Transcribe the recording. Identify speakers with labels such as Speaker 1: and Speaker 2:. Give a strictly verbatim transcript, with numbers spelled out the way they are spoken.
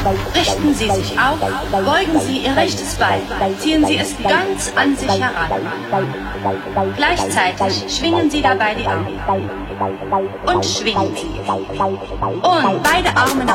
Speaker 1: Richten Sie sich auf, beugen Sie Ihr rechtes Bein, ziehen Sie es ganz an sich heran. Gleichzeitig schwingen Sie dabei die Arme. Und schwingen Sie. Und beide Arme nach